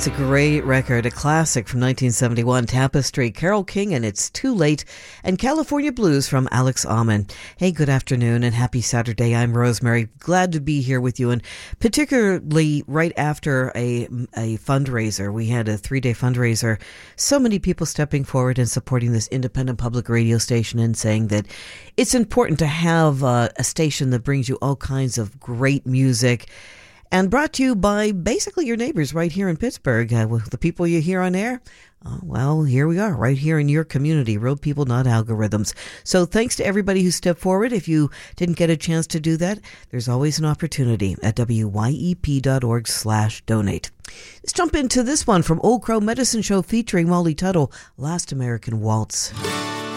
It's a great record, a classic from 1971, Tapestry, Carole King and It's Too Late, and California Blues from Alex Alman. Hey, good afternoon and happy Saturday. I'm Rosemary. Glad to be here with you, and particularly right after a fundraiser. We had a 3-day fundraiser. So many people stepping forward and supporting this independent public radio station and saying that it's important to have a station that brings you all kinds of great music, and brought to you by basically your neighbors right here in Pittsburgh. The people you hear on air, well, here we are, right here in your community. Real people, not algorithms. So thanks to everybody who stepped forward. If you didn't get a chance to do that, there's always an opportunity at wyep.org/donate. Let's jump into this one from Old Crow Medicine Show featuring Molly Tuttle, Last American Waltz.